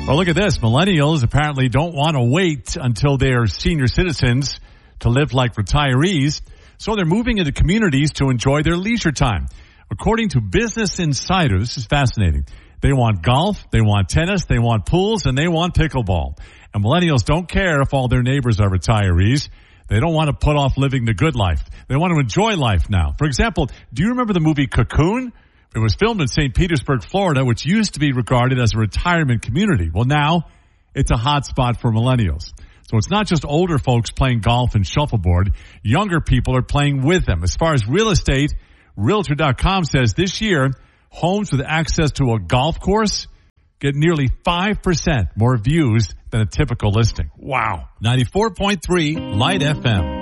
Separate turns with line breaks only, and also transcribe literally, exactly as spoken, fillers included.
Well, look at this. Millennials apparently don't want to wait until they are senior citizens to live like retirees, so they're moving into communities to enjoy their leisure time. According to Business Insider, this is fascinating. They want golf, they want tennis, they want pools, and they want pickleball. And millennials don't care if all their neighbors are retirees. They don't want to put off living the good life. They want to enjoy life now. For example, do you remember the movie Cocoon? It was filmed in Saint Petersburg, Florida, which used to be regarded as a retirement community. Well, now it's a hot spot for millennials. So it's not just older folks playing golf and shuffleboard. Younger people are playing with them. As far as real estate, Realtor dot com says this year, homes with access to a golf course get nearly five percent more views than a typical listing. Wow.
ninety-four point three Light F M.